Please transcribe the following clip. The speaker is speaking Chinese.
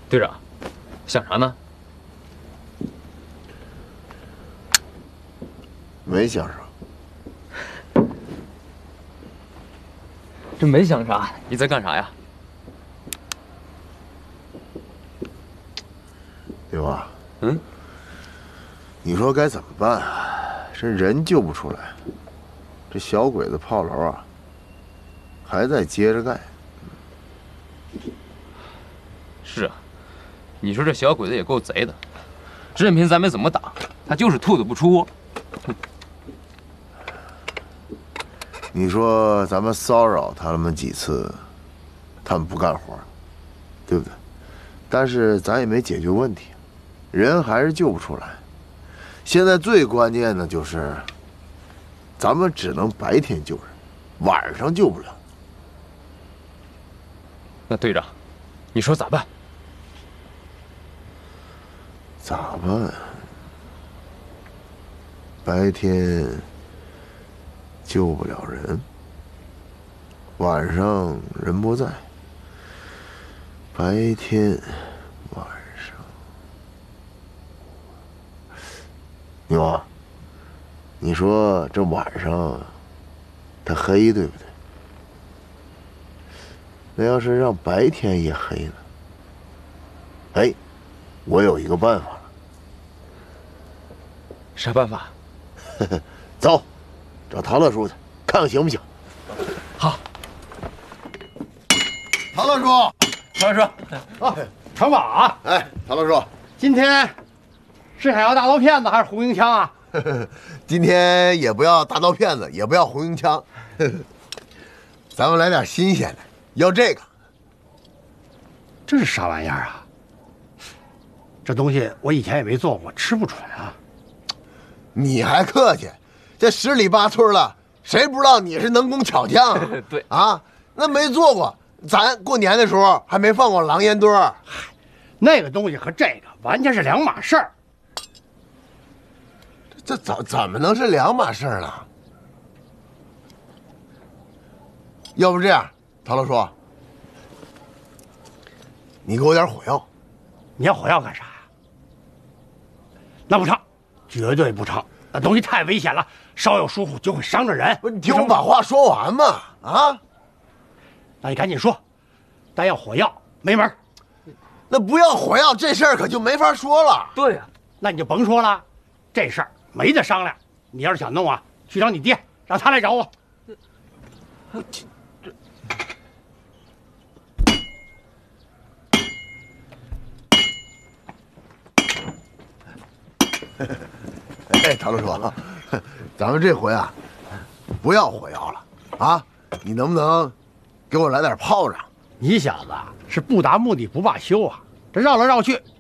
队长，想啥呢？ 没想啥。 这没想啥，你在干啥呀？ 刘啊， 嗯， 你说该怎么办啊？这人救不出来，这小鬼子炮楼啊，还在接着盖。 是啊，你说这小鬼子也够贼的，任凭咱们怎么打，他就是兔子不出窝。 你说咱们骚扰他们几次，他们不干活，对不对？但是咱也没解决问题，人还是救不出来。现在最关键的就是，咱们只能白天救人，晚上救不了。 那队长，你说咋办？ 咋办？白天救不了人，晚上人不在。白天，晚上。牛啊，你说这晚上它黑，对不对？那要是让白天也黑呢？哎，我有一个办法了。 啥办法？ 走，找陶乐叔去，看看行不行？ 好。 陶乐叔， 陶叔， 啊，成宝啊！ 哎，陶乐叔， 今天是想要大刀片子还是红缨枪啊？ 今天也不要大刀片子，也不要红缨枪，咱们来点新鲜的，要这个。 这是啥玩意儿啊？这东西我以前也没做过，吃不准啊。 你还客气，这10里8村了，谁不知道你是能工巧匠啊？ 对啊，那没做过，咱过年的时候还没放过狼烟墩儿。 嗨，那个东西和这个完全是两码事儿。 这怎么能是两码事儿呢？要不这样，陶乐叔，你给我点火药。 你要火药干啥呀？那不成，绝对不成。那东西太危险了，稍有疏忽就会伤着人。 不是，你听我把话说完嘛！啊， 那你赶紧说，但要火药没门。 那不要火药这事儿可就没法说了。 对呀， 那你就甭说了，这事儿没得商量。你要是想弄啊，去找你爹，让他来找我。 哎，陶乐叔，咱们这回啊，不要火药了啊！你能不能给我来点炮仗？ 你小子是不达目的不罢休啊！这绕来绕去，